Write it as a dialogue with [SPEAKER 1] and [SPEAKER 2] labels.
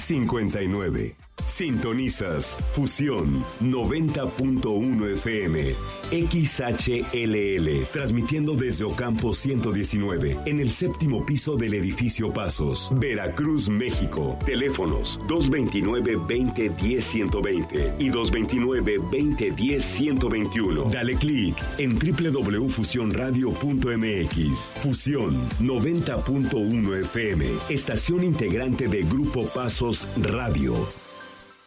[SPEAKER 1] 59. Sintonizas Fusión 90.1 FM XHLL, transmitiendo desde Ocampo 119, en el séptimo piso del edificio Pasos, Veracruz, México. Teléfonos 229-2010-120 y 229-2010-121. Dale clic en www.fusionradio.mx. Fusión 90.1 FM, estación integrante de Grupo Pasos Radio.